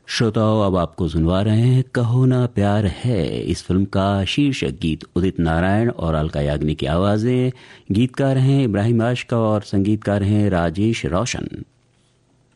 श्रोताओं, अब आपको सुनवा रहे हैं कहो ना प्यार है। इस फिल्म का शीर्षक गीत उदित नारायण और अलका याग्निक की आवाज़ें। गीतकार हैं इब्राहिम आशिक़ और संगीतकार हैं राजेश रोशन।